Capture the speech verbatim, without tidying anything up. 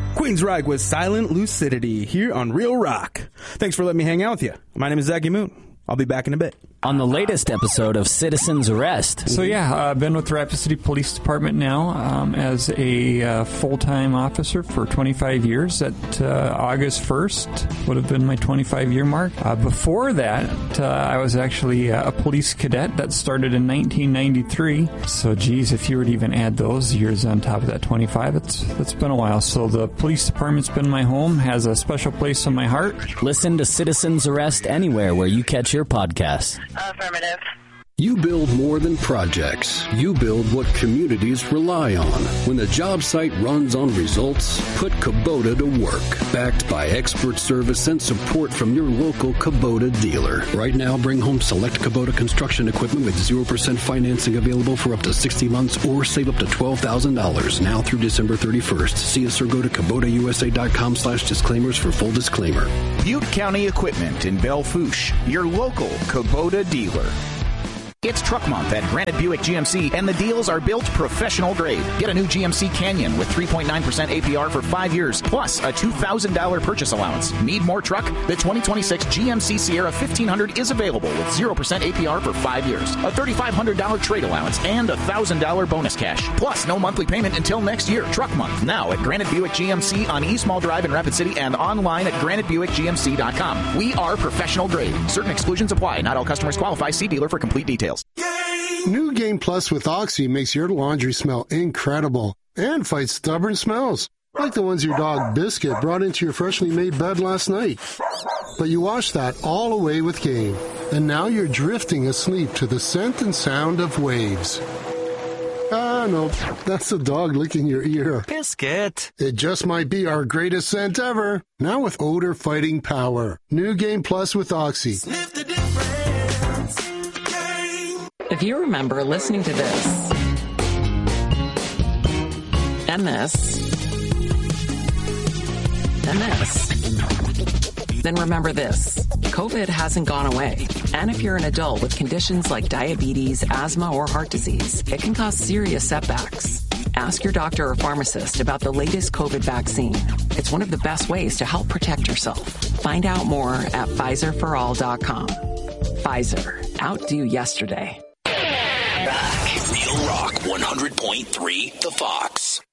Queensryche with Silent Lucidity here on Real Rock. Thanks for letting me hang out with you. My name is Zachy Moon. I'll be back in a bit. On the latest episode of Citizen's Arrest. So yeah, I've been with the Rapid City Police Department now um, as a uh, full-time officer for twenty-five years. At uh, August first would have been my twenty-five year mark. Uh, before that, uh, I was actually uh, a police cadet that started in nineteen ninety-three. So geez, if you were to even add those years on top of that twenty-five, it's it's been a while. So the police department's been my home, has a special place in my heart. Listen to Citizen's Arrest anywhere where you catch your podcasts. Affirmative. You build more than projects. You build what communities rely on. When the job site runs on results, put Kubota to work. Backed by expert service and support from your local Kubota dealer. Right now, bring home select Kubota construction equipment with zero percent financing available for up to sixty months or save up to twelve thousand dollars now through December thirty-first. See us or go to Kubota U S A dot com slash disclaimers for full disclaimer. Butte County Equipment in Belle Fourche, your local Kubota dealer. It's Truck Month at Granite Buick G M C, and the deals are built professional grade. Get a new G M C Canyon with three point nine percent A P R for five years, plus a two thousand dollars purchase allowance. Need more truck? The twenty twenty-six G M C Sierra fifteen hundred is available with zero percent A P R for five years, a three thousand five hundred dollars trade allowance, and a one thousand dollars bonus cash. Plus, no monthly payment until next year. Truck Month now at Granite Buick G M C on East Mall Drive in Rapid City and online at granite buick g m c dot com. We are professional grade. Certain exclusions apply. Not all customers qualify. See dealer for complete details. New Game Plus with Oxy makes your laundry smell incredible and fights stubborn smells, like the ones your dog Biscuit brought into your freshly made bed last night. But you washed that all away with Game, and now you're drifting asleep to the scent and sound of waves. Ah, no, that's the dog licking your ear. Biscuit. It just might be our greatest scent ever. Now with odor-fighting power. New Game Plus with Oxy. Sniff the difference. If you remember listening to this, and this, and this, then remember this. COVID hasn't gone away. And if you're an adult with conditions like diabetes, asthma, or heart disease, it can cause serious setbacks. Ask your doctor or pharmacist about the latest COVID vaccine. It's one of the best ways to help protect yourself. Find out more at Pfizer for all dot com. Pfizer. Outdo yesterday. Back. Real Rock one hundred point three, The Fox.